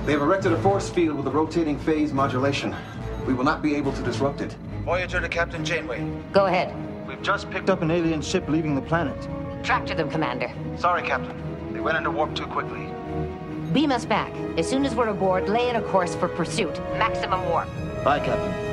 They've erected a force field with a rotating phase modulation. We will not be able to disrupt it. Voyager to Captain Janeway. Go ahead. We've just picked up an alien ship leaving the planet. Tractor them, Commander. Sorry, Captain. They went into warp too quickly. Beam us back. As soon as we're aboard, lay in a course for pursuit. Maximum warp. Bye, Captain.